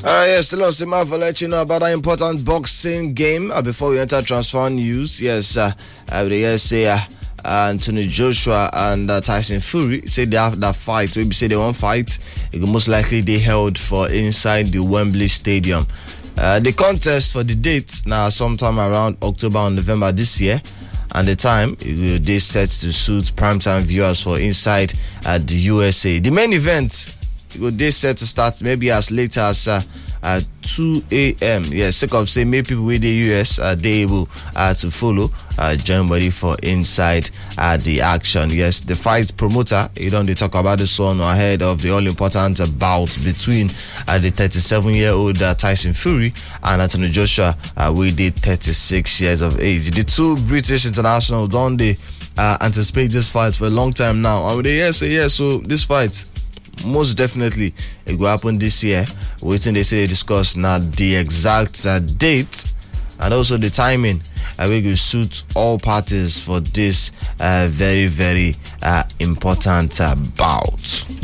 Yes, hello, Sima, for let you know about an important boxing game before we enter transfer news. Yes, Anthony Joshua and Tyson Fury say they have that fight. We say they won't fight. It will most likely they held for inside the Wembley Stadium. The contest for the date now sometime around October or November this year, and the time they set to suit primetime viewers for inside the USA. The main event they set to start maybe as late as 2 a.m. Yes, sick of saying maybe people with the US they able to follow join body for inside the action. Yes, the fight promoter, they talk about this one ahead of the all important bout between the 37-year-old Tyson Fury and Anthony Joshua with the 36 years of age. The two British internationals don't they anticipate this fight for a long time now, and they say so this fight most definitely it will happen this year. Waiting, they say they discuss now the exact date and also the timing. We will suit all parties for this very, very important bout.